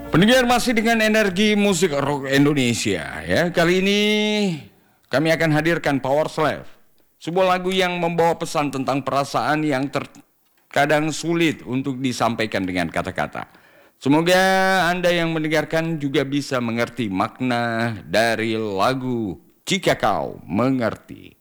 Pendengar masih dengan energi musik rock Indonesia ya. Kali ini kami akan hadirkan Power Slave, sebuah lagu yang membawa pesan tentang perasaan yang terkadang sulit untuk disampaikan dengan kata-kata. Semoga Anda yang mendengarkan juga bisa mengerti makna dari lagu Jika Kau Mengerti.